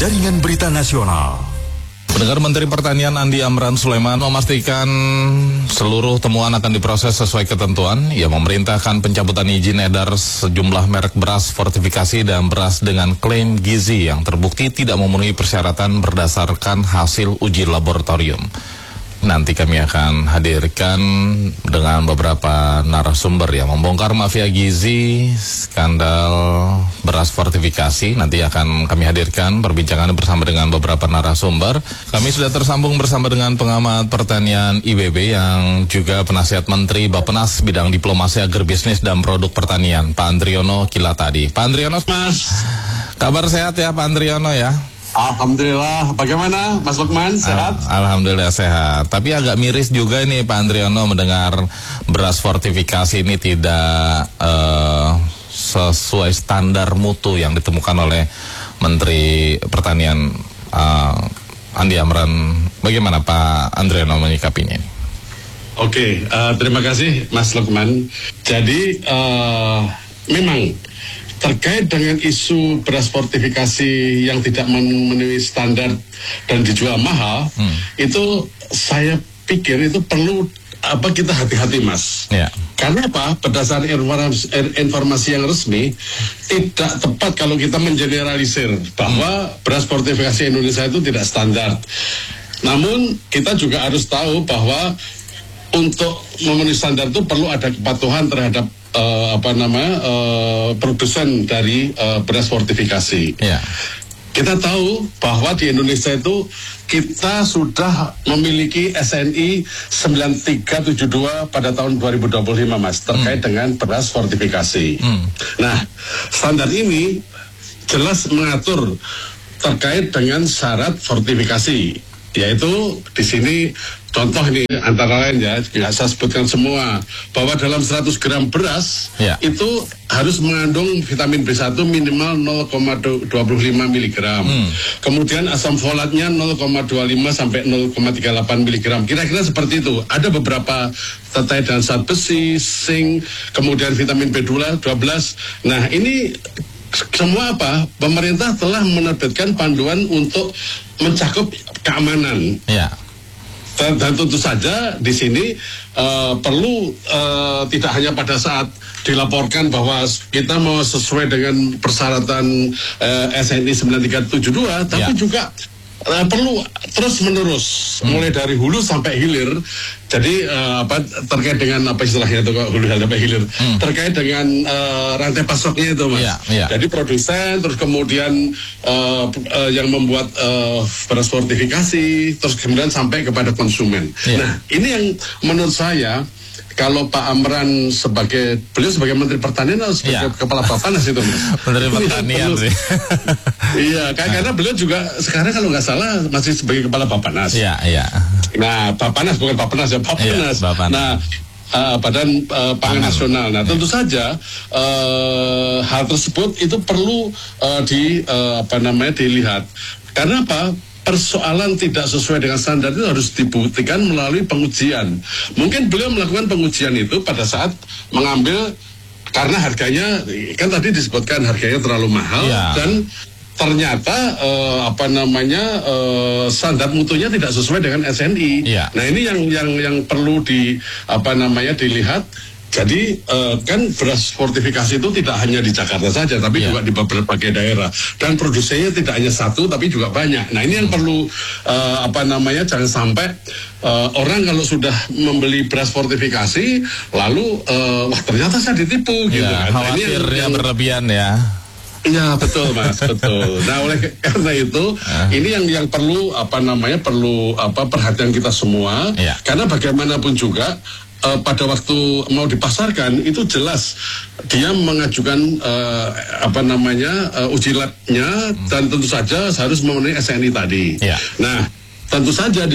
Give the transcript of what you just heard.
Jaringan Berita Nasional. Pendengar, Menteri Pertanian Andi Amran Sulaiman memastikan seluruh temuan akan diproses sesuai ketentuan. Ia memerintahkan pencabutan izin edar sejumlah merek beras fortifikasi dan beras dengan klaim gizi yang terbukti tidak memenuhi persyaratan berdasarkan hasil uji laboratorium. Nanti kami akan hadirkan dengan beberapa narasumber yang membongkar mafia gizi, skandal beras fortifikasi. Nanti akan kami hadirkan perbincangan bersama dengan beberapa narasumber. Kami sudah tersambung bersama dengan pengamat pertanian IBB yang juga penasihat Menteri Bappenas bidang diplomasi agribisnis dan produk pertanian, Pak Andriono Kilatadi. Pak Andriono, Mas, kabar sehat ya Pak Andriono ya? Alhamdulillah, bagaimana Mas Lukman, sehat? Alhamdulillah sehat, tapi agak miris juga nih Pak Andriono mendengar beras fortifikasi ini tidak sesuai standar mutu yang ditemukan oleh Menteri Pertanian Andi Amran. Bagaimana Pak Andriono menyikapinya ini? Oke, terima kasih Mas Lukman. Jadi memang terkait dengan isu beras fortifikasi yang tidak memenuhi standar dan dijual mahal, itu saya pikir itu perlu kita hati-hati, Mas. Ya. Karena apa? Berdasarkan informasi yang resmi, tidak tepat kalau kita mengeneralisir bahwa beras fortifikasi Indonesia itu tidak standar. Namun kita juga harus tahu bahwa untuk memenuhi standar itu perlu ada kepatuhan terhadap produsen dari beras fortifikasi. Ya. Kita tahu bahwa di Indonesia itu kita sudah memiliki SNI 9372 pada tahun 2025, Mas, terkait dengan beras fortifikasi. Nah, standar ini jelas mengatur terkait dengan syarat fortifikasi, yaitu di sini contoh ini antara lain ya, nggak saya sebutkan semua, bahwa dalam 100 gram beras itu harus mengandung vitamin B1 minimal 0,25 mg. Kemudian asam folatnya 0,25 sampai 0,38 mg. Kira-kira seperti itu. Ada beberapa terkait dengan zat besi, zinc, kemudian vitamin B12. Nah, ini semua pemerintah telah menerbitkan panduan untuk mencakup keamanan. Ya. Dan tentu saja di sini perlu tidak hanya pada saat dilaporkan bahwa kita mau sesuai dengan persyaratan SNI 9372, tapi juga perlu terus menerus mulai dari hulu sampai hilir. Jadi terkait dengan apa istilahnya itu hulu sampai hilir, terkait dengan rantai pasoknya itu, Mas. Jadi produsen, terus kemudian yang membuat beras fortifikasi, terus kemudian sampai kepada konsumen. Nah, ini yang menurut saya, kalau Pak Amran beliau sebagai Menteri Pertanian harus sebagai Kepala Bappenas itu, Mas. Menteri Pertanian sih. Iya, karena beliau juga sekarang kalau nggak salah masih sebagai Kepala Bappenas. Iya. Nah, Bappenas bukan Bappenas ya, Bappenas. Bappenas. Nah, Badan Pangan Nasional. Nah, tentu saja hal tersebut itu perlu dilihat. Karena apa? Persoalan tidak sesuai dengan standar itu harus dibuktikan melalui pengujian. Mungkin beliau melakukan pengujian itu pada saat mengambil, karena harganya kan tadi disebutkan harganya terlalu mahal dan ternyata standar mutunya tidak sesuai dengan SNI. Nah, ini yang perlu dilihat. Jadi kan beras fortifikasi itu tidak hanya di Jakarta saja, tapi juga di berbagai daerah, dan produsennya tidak hanya satu tapi juga banyak. Nah, ini yang perlu jangan sampai orang kalau sudah membeli beras fortifikasi lalu ternyata saya ditipu gitu kan. Khawatirnya berlebihan ya. Iya, betul, Mas, betul. Nah, oleh karena itu ini yang perlu perhatian kita semua, karena bagaimanapun juga pada waktu mau dipasarkan itu jelas dia mengajukan uji labnya, dan tentu saja harus memenuhi SNI tadi. Nah, tentu saja